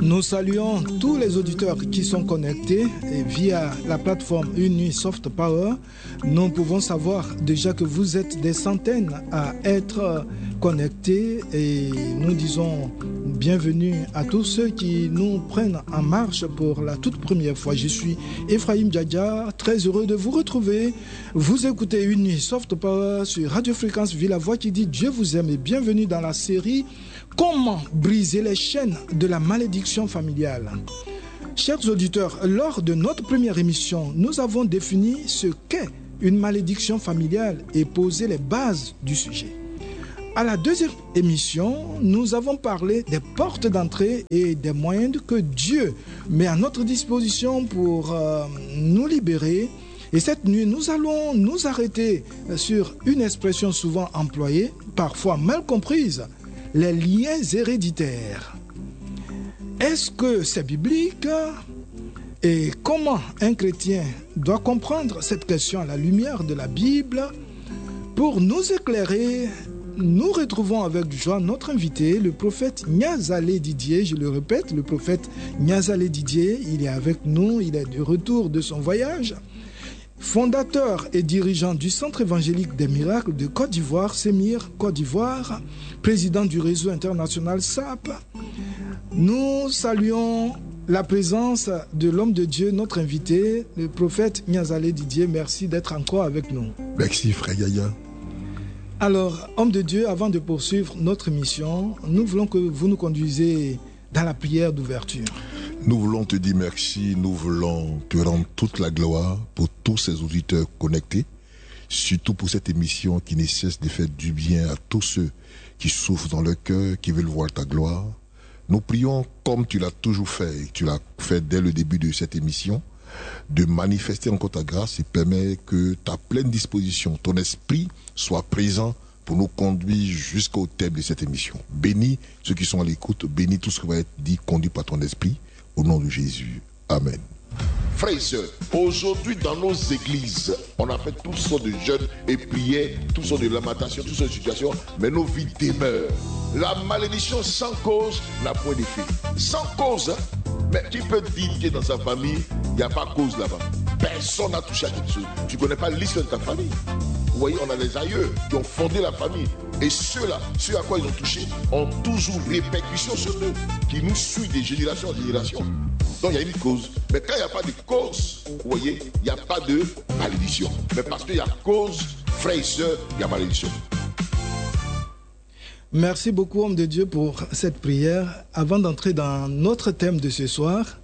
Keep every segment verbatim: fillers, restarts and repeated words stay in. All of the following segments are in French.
Nous saluons tous les auditeurs qui sont connectés et via la plateforme Uni Soft Power. Nous pouvons savoir déjà que vous êtes des centaines à être connectés et nous disons bienvenue à tous ceux qui nous prennent en marche pour la toute première fois. Je suis Ephraim Djadja, très heureux de vous retrouver. Vous écoutez Uni Soft Power sur Radio Fréquence Vie, la voix qui dit Dieu vous aime et bienvenue dans la série Comment briser les chaînes de la malédiction familiale. Chers auditeurs, lors de notre première émission, nous avons défini ce qu'est une malédiction familiale et posé les bases du sujet. À la deuxième émission, nous avons parlé des portes d'entrée et des moyens que Dieu met à notre disposition pour euh, nous libérer. Et cette nuit, nous allons nous arrêter sur une expression souvent employée, parfois mal comprise, les liens héréditaires. Est-ce que c'est biblique? Et comment un chrétien doit comprendre cette question à la lumière de la Bible? Pour nous éclairer, nous retrouvons avec joie notre invité, le prophète Niazalé Didier. Je le répète, le prophète Niazalé Didier, il est avec nous, il est de retour de son voyage. Fondateur et dirigeant du Centre évangélique des miracles de Côte d'Ivoire, Sémir, Côte d'Ivoire, président du réseau international S A P. Nous saluons la présence de l'homme de Dieu, notre invité, le prophète Niazalé Didier. Merci d'être encore avec nous. Merci, frère Yaya. Alors, homme de Dieu, avant de poursuivre notre mission, nous voulons que vous nous conduisiez dans la prière d'ouverture. Nous voulons te dire merci, nous voulons te rendre toute la gloire pour tous ces auditeurs connectés, surtout pour cette émission qui ne cesse de faire du bien à tous ceux qui souffrent dans leur cœur, qui veulent voir ta gloire. Nous prions comme tu l'as toujours fait, et tu l'as fait dès le début de cette émission, de manifester encore ta grâce et permet que ta pleine disposition, ton esprit soit présent pour nous conduire jusqu'au thème de cette émission. Bénis ceux qui sont à l'écoute, bénis tout ce qui va être dit, conduit par ton esprit. Au nom de Jésus. Amen. Frères et sœurs, aujourd'hui dans nos églises, on a fait toutes sortes de jeûnes et prières, toutes sortes de lamentations, toutes sortes de situations, mais nos vies demeurent. La malédiction sans cause n'a point d'effet. Sans cause, hein? Mais qui peut dire que dans sa famille, il n'y a pas de cause là-bas? Personne n'a touché à quelque chose. Tu ne connais pas l'histoire de ta famille. Vous voyez, on a des aïeux qui ont fondé la famille. Et ceux-là, ceux à quoi ils ont touché, ont toujours répercussions sur eux, qui nous suivent de génération en génération. Donc il y a une cause. Mais quand il n'y a pas de cause, vous voyez, il n'y a pas de malédiction. Mais parce qu'il y a cause, frères et sœurs, il y a malédiction. Merci beaucoup, homme de Dieu, pour cette prière. Avant d'entrer dans notre thème de ce soir,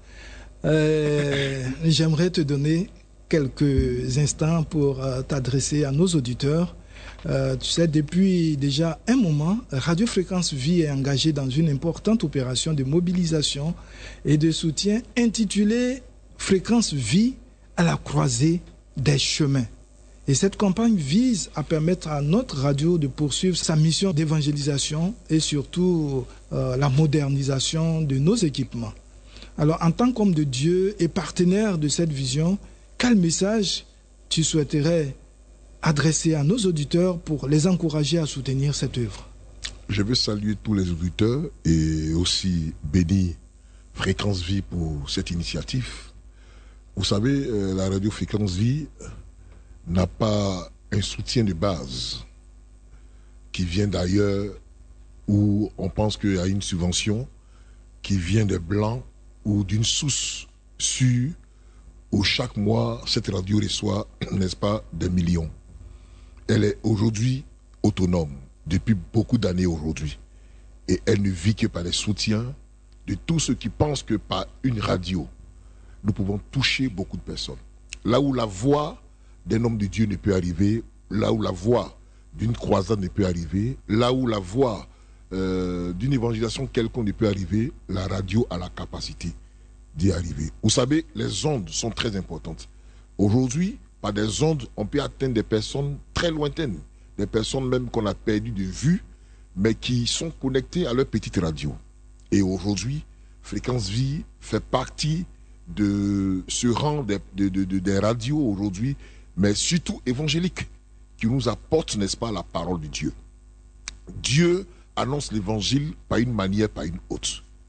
euh, j'aimerais te donner quelques instants pour euh, t'adresser à nos auditeurs. Euh, tu sais, depuis déjà un moment, Radio Fréquence Vie est engagée dans une importante opération de mobilisation et de soutien intitulée Fréquence Vie à la croisée des chemins. Et cette campagne vise à permettre à notre radio de poursuivre sa mission d'évangélisation et surtout euh, la modernisation de nos équipements. Alors, en tant qu'homme de Dieu et partenaire de cette vision, quel message tu souhaiterais adresser à nos auditeurs pour les encourager à soutenir cette œuvre? Je veux saluer tous les auditeurs et aussi bénir Fréquence Vie pour cette initiative. Vous savez, euh, la radio Fréquence Vie n'a pas un soutien de base qui vient d'ailleurs où on pense qu'il y a une subvention qui vient des Blancs ou d'une source sûre où chaque mois cette radio reçoit, n'est-ce pas, des millions. Elle est aujourd'hui autonome, depuis beaucoup d'années aujourd'hui. Et elle ne vit que par les soutiens de tous ceux qui pensent que par une radio, nous pouvons toucher beaucoup de personnes. Là où la voix d'un homme de Dieu ne peut arriver, là où la voix d'une croisade ne peut arriver, là où la voix euh, d'une évangélisation quelconque ne peut arriver, la radio a la capacité d'y arriver. Vous savez, les ondes sont très importantes. Aujourd'hui, par des ondes, on peut atteindre des personnes très lointaines, des personnes même qu'on a perdu de vue, mais qui sont connectées à leur petite radio. Et aujourd'hui, Fréquence Vie fait partie de ce rang des, de, de, de, des radios aujourd'hui, mais surtout évangéliques, qui nous apportent, n'est-ce pas, la parole de Dieu. Dieu annonce l'évangile par une manière, par une autre.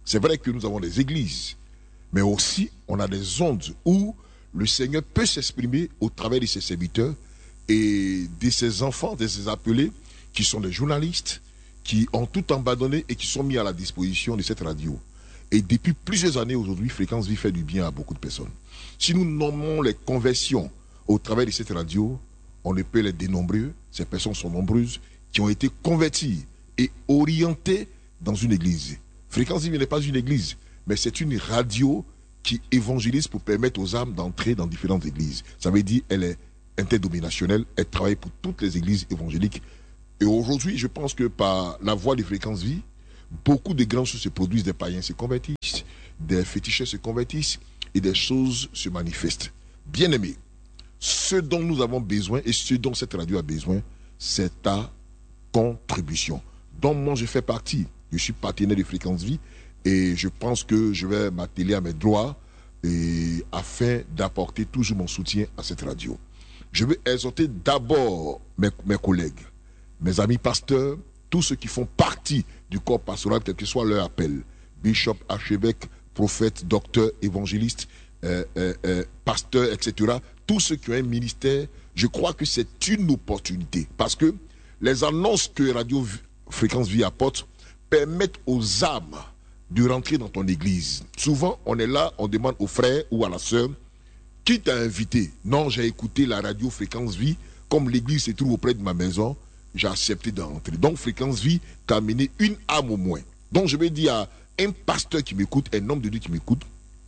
C'est vrai que nous avons des églises, mais aussi on a des ondes où le Seigneur peut s'exprimer au travers de ses serviteurs et de ses enfants, de ses appelés, qui sont des journalistes, qui ont tout abandonné et qui sont mis à la disposition de cette radio. Et depuis plusieurs années aujourd'hui, Fréquence Vie fait du bien à beaucoup de personnes. Si nous nommons les conversions au travers de cette radio, on ne peut les dénombrer. Ces personnes sont nombreuses qui ont été converties et orientées dans une église. Fréquence Vie n'est pas une église, mais c'est une radio qui évangélise pour permettre aux âmes d'entrer dans différentes églises. Ça veut dire qu'elle est interdominationnelle, elle travaille pour toutes les églises évangéliques. Et aujourd'hui, je pense que par la voix de Fréquence Vie, beaucoup de grandes choses se produisent, des païens se convertissent, des féticheurs se convertissent et des choses se manifestent. Bien aimés, ce dont nous avons besoin et ce dont cette radio a besoin, c'est ta contribution. Donc moi, je fais partie, je suis partenaire de Fréquence Vie et je pense que je vais m'atteler à mes droits et afin d'apporter toujours mon soutien à cette radio. Je veux exhorter d'abord mes, mes collègues, mes amis pasteurs, tous ceux qui font partie du corps pastoral, quel que soit leur appel, bishop, archevêque, prophète, docteur, évangéliste, euh, euh, euh, pasteur, et cetera. Tous ceux qui ont un ministère, je crois que c'est une opportunité. Parce que les annonces que Radio Fréquence Vie apporte permettent aux âmes de rentrer dans ton église. Souvent, on est là, on demande au frère ou à la sœur, qui t'a invité? Non, j'ai écouté la radio Fréquence Vie, comme l'église se trouve auprès de ma maison, j'ai accepté d'entrer. Donc Fréquence Vie t'a amené une âme au moins. Donc je vais dire à un pasteur qui m'écoute, un homme de Dieu qui m'écoute,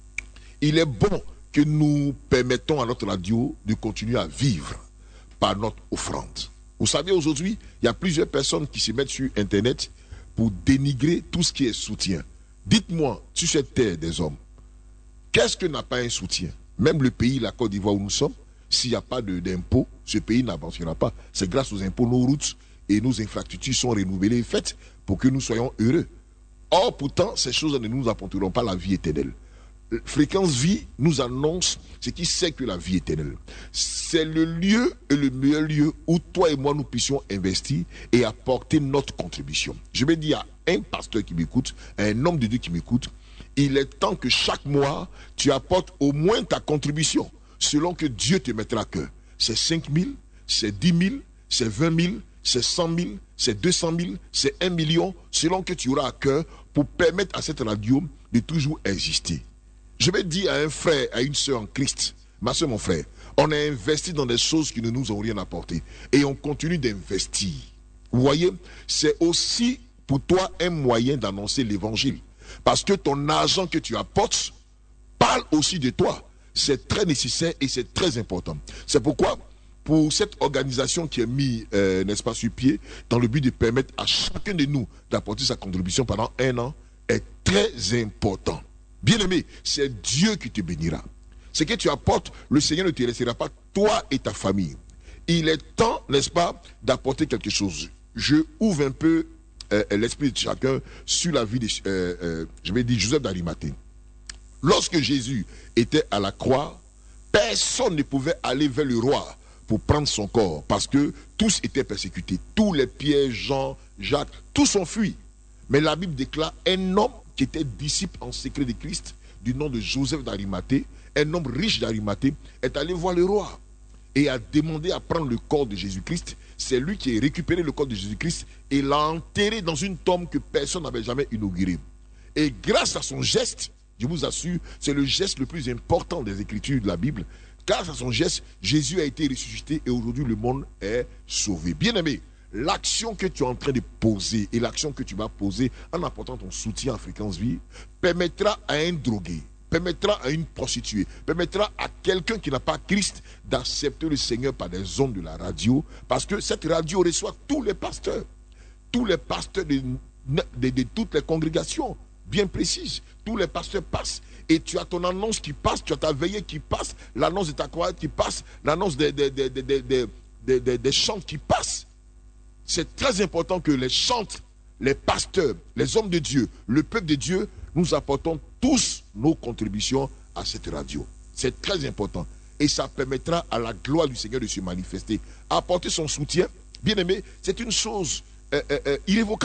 il est bon que nous permettons à notre radio de continuer à vivre par notre offrande. Vous savez, aujourd'hui, il y a plusieurs personnes qui se mettent sur Internet pour dénigrer tout ce qui est soutien. Dites-moi, sur cette terre des hommes, qu'est-ce que n'a pas un soutien? Même le pays, la Côte d'Ivoire où nous sommes, s'il n'y a pas d'impôts, ce pays n'avancera pas. C'est grâce aux impôts, nos routes et nos infrastructures sont renouvelées et faites pour que nous soyons heureux. Or, pourtant, ces choses ne nous apporteront pas la vie éternelle. Fréquence Vie nous annonce ce qui c'est que la vie éternelle. C'est le lieu et le meilleur lieu où toi et moi nous puissions investir et apporter notre contribution. Je vais dire à un pasteur qui m'écoute, à un homme de Dieu qui m'écoute, il est temps que chaque mois, tu apportes au moins ta contribution, selon que Dieu te mettra à cœur. C'est cinq mille, c'est dix mille, c'est vingt mille, c'est cent mille, c'est deux cent mille, c'est un million, selon que tu auras à cœur pour permettre à cette radio de toujours exister. Je vais dire à un frère, à une soeur en Christ, ma soeur, mon frère, on a investi dans des choses qui ne nous ont rien apporté et on continue d'investir. Vous voyez, c'est aussi pour toi un moyen d'annoncer l'évangile. Parce que ton argent que tu apportes parle aussi de toi. C'est très nécessaire et c'est très important. C'est pourquoi, pour cette organisation qui est mise, euh, n'est-ce pas, sur pied, dans le but de permettre à chacun de nous d'apporter sa contribution pendant un an, est très important. Bien-aimé, c'est Dieu qui te bénira. Ce que tu apportes, le Seigneur ne te laissera pas, toi et ta famille. Il est temps, n'est-ce pas, d'apporter quelque chose. Je ouvre un peu euh, l'esprit de chacun sur la vie de, euh, euh, je vais dire, Joseph d'Arimathée. Lorsque Jésus était à la croix, personne ne pouvait aller vers le roi pour prendre son corps, parce que tous étaient persécutés. Tous les Pierre, Jean, Jacques, tous ont fui. Mais la Bible déclare un homme qui était disciple en secret de Christ, du nom de Joseph d'Arimathée, un homme riche d'Arimathée, est allé voir le roi et a demandé à prendre le corps de Jésus-Christ. C'est lui qui a récupéré le corps de Jésus-Christ et l'a enterré dans une tombe que personne n'avait jamais inaugurée. Et grâce à son geste, je vous assure, c'est le geste le plus important des Écritures de la Bible. Grâce à son geste, Jésus a été ressuscité et aujourd'hui le monde est sauvé. Bien-aimé, l'action que tu es en train de poser et l'action que tu vas poser en apportant ton soutien à Fréquence Vie permettra à un drogué, permettra à une prostituée, permettra à quelqu'un qui n'a pas Christ d'accepter le Seigneur par des ondes de la radio, parce que cette radio reçoit tous les pasteurs, tous les pasteurs de, de, de toutes les congrégations bien précises. Tous les pasteurs passent et tu as ton annonce qui passe, tu as ta veillée qui passe, l'annonce de ta croix qui passe, l'annonce des, des, des, des, des, des, des, des chants qui passent. C'est très important que les chantres, les pasteurs, les hommes de Dieu, le peuple de Dieu, nous apportons tous nos contributions à cette radio. C'est très important. Et ça permettra à la gloire du Seigneur de se manifester. Apporter son soutien, bien aimé, c'est une chose euh, euh, euh, irrévocable.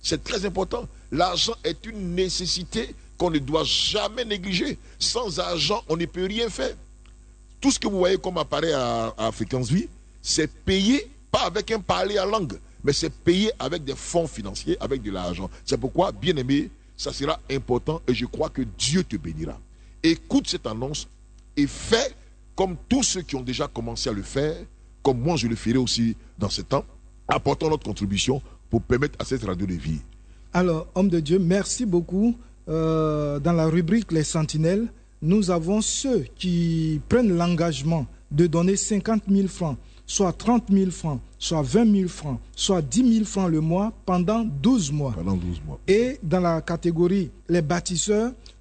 C'est très important. L'argent est une nécessité qu'on ne doit jamais négliger. Sans argent, on ne peut rien faire. Tout ce que vous voyez comme appareil à, à Fréquence Vie, c'est payé, pas avec un parler à langue, mais c'est payé avec des fonds financiers, avec de l'argent. C'est pourquoi, bien aimé, ça sera important et je crois que Dieu te bénira. Écoute cette annonce et fais comme tous ceux qui ont déjà commencé à le faire, comme moi je le ferai aussi dans ce temps, apportons notre contribution pour permettre à cette radio de vivre. Alors, homme de Dieu, merci beaucoup. Euh, dans la rubrique Les Sentinelles, nous avons ceux qui prennent l'engagement de donner cinquante mille francs, soit trente mille francs, soit vingt mille francs, soit dix mille francs le mois pendant douze mois. Pendant douze mois. Et dans la catégorie les bâtisseurs,